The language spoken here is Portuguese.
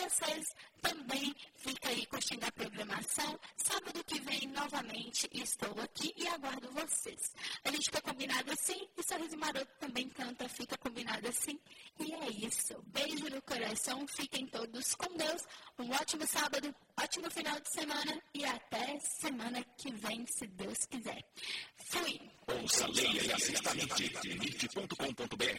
vocês também fica aí curtindo a programação. Sábado que vem, novamente, estou aqui e aguardo vocês. A gente fica combinado assim, e Sorriso Maroto também canta, fica combinado assim. E é isso. Beijo no coração, fiquem todos com Deus. Um ótimo sábado, ótimo final de semana e até semana que vem, se Deus quiser. Fui! Ouça, leia e assista a MIT.com.br.